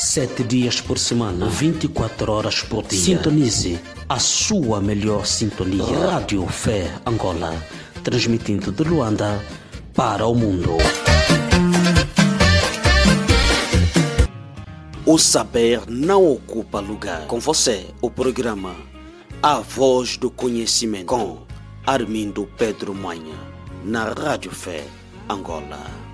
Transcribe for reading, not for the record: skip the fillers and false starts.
7 dias por semana, 24 horas por dia. Sintonize a sua melhor sintonia. Rádio Fé Angola, transmitindo de Luanda para o mundo. O saber não ocupa lugar. Com você, o programa A Voz do Conhecimento, com Armindo Pedro Manha, na Rádio Fé Angola.